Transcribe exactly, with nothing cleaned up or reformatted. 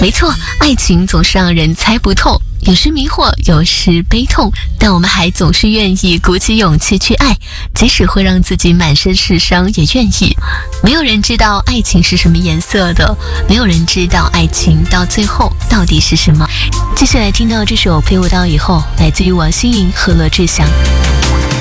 没错，爱情总是让人猜不透，有时迷惑，有时悲痛，但我们还总是愿意鼓起勇气去爱，即使会让自己满身是伤也愿意。没有人知道爱情是什么颜色的，没有人知道爱情到最后到底是什么。接下来听到这首《陪我到以后》，来自于王心凌和罗志祥。